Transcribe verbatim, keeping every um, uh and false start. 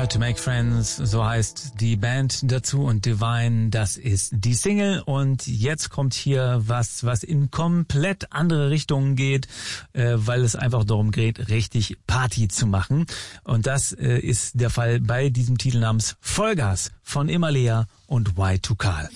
Hard to Make Friends, so heißt die Band dazu, und Divine, das ist die Single. Und jetzt kommt hier was, was in komplett andere Richtungen geht, äh, weil es einfach darum geht, richtig Party zu machen. Und das äh, ist der Fall bei diesem Titel namens Vollgas von Imalea und Y zwei K.